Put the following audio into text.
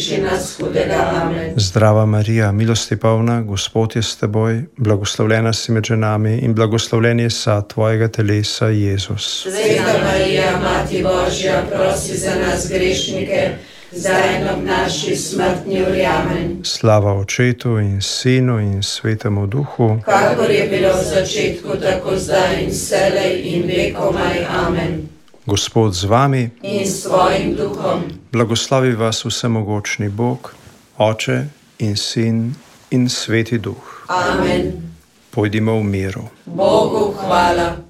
reši nas hudega. Amen. Zdrava Marija, milosti polna, Gospod je s teboj, blagoslovljena si med ženami in blagoslovljen je sad tvojega telesa, Jezus. Sveta Marija, Mati Božja, prosi za nas grešnike, zdaj in ob naši smrtni uri. Amen. Slava Očetu in Sinu in Svetemu Duhu, Kakor je bilo v začetku, tako zdaj in vselej in vekomaj. Amen. Gospod z vami, In s tvojim duhom. blagoslovi vas vsemogočni Bog, Oče in Sin in Sveti Duh. Amen. Pojdimo v miru. Bogu hvala.